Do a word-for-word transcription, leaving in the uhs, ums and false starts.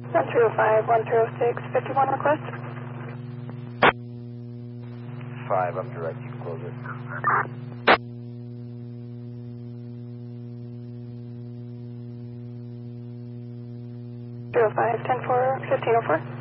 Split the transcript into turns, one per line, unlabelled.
one three oh five, one three oh six, fifty-one request.
five, I'm direct, you can close it.
three oh five, ten four, fifteen oh four.